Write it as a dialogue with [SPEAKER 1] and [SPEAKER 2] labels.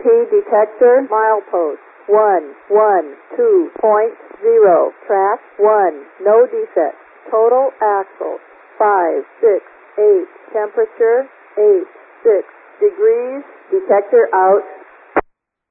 [SPEAKER 1] ESP detector milepost 112.0. Track 1. No defects. Total axle 568. Temperature 86 degrees. Detector out.